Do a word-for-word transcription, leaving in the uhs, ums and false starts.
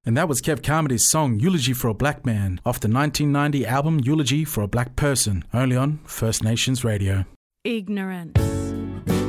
And that was Kev Carmody's song Eulogy for a Black Man off the nineteen ninety album Eulogy for a Black Person, only on First Nations Radio. Ignorance.